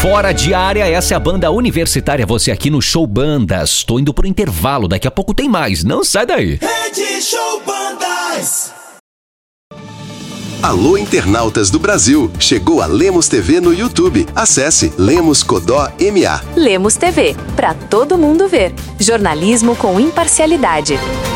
Fora de área, essa é a banda universitária. Você aqui no Show Bandas. Tô indo pro intervalo, daqui a pouco tem mais. Não sai daí. Rede Show Bandas. Alô, internautas do Brasil. Chegou a Lemos TV no YouTube. Acesse Lemos Codó MA. Lemos TV, pra todo mundo ver. Jornalismo com imparcialidade.